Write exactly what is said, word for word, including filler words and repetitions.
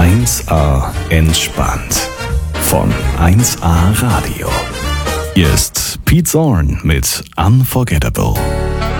eins A entspannt von eins A Radio. Hier ist Pete Zorn mit Unforgettable.